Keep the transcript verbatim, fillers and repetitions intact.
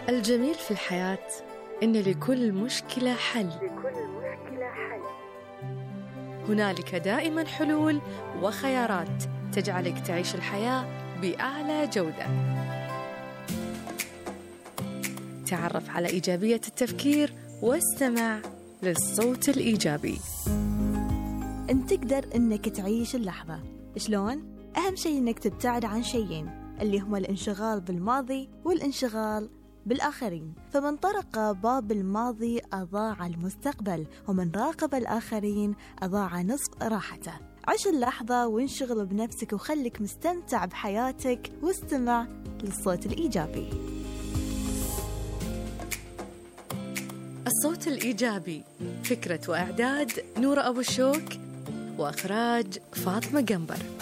الجميل في الحياة إن لكل مشكلة حل. لكل مشكلة حل. هنالك دائما حلول وخيارات تجعلك تعيش الحياة بأعلى جودة. تعرف على إيجابية التفكير واستمع للصوت الإيجابي. أنت تقدر أنك تعيش اللحظة. شلون؟ أهم شيء أنك تبتعد عن شيئين اللي هما الانشغال بالماضي والانشغال بالآخرين. فمن طرق باب الماضي أضاع المستقبل، ومن راقب الآخرين أضاع نصف راحته. عش اللحظة وانشغل بنفسك وخليك مستمتع بحياتك واستمع للصوت الإيجابي. الصوت الإيجابي، فكرة وإعداد نورة أبو الشوك، وإخراج فاطمة قنبر.